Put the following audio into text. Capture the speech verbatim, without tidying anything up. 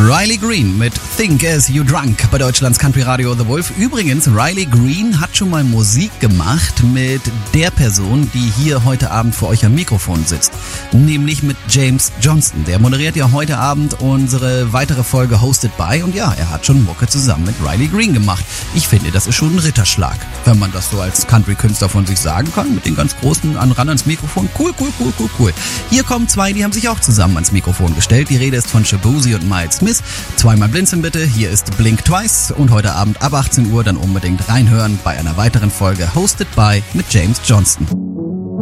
Riley Green mit Think As You Drunk bei Deutschlands Country Radio The Wolf. Übrigens, Riley Green hat schon mal Musik gemacht mit der Person, die hier heute Abend für euch am Mikrofon sitzt. Nämlich mit James Johnston. Der moderiert ja heute Abend unsere weitere Folge Hosted By. Und ja, er hat schon Mucke zusammen mit Riley Green gemacht. Ich finde, das ist schon ein Ritterschlag, wenn man das so als Country-Künstler von sich sagen kann. Mit den ganz großen an ran ans Mikrofon. Cool, cool, cool, cool, cool. Hier kommen zwei, die haben sich auch zusammen ans Mikrofon gestellt. Die Rede ist von Shaboozey und Miles Smith. Zweimal blinzeln bitte, hier ist Blink Twice und heute Abend ab achtzehn Uhr dann unbedingt reinhören bei einer weiteren Folge Hosted By mit James Johnston.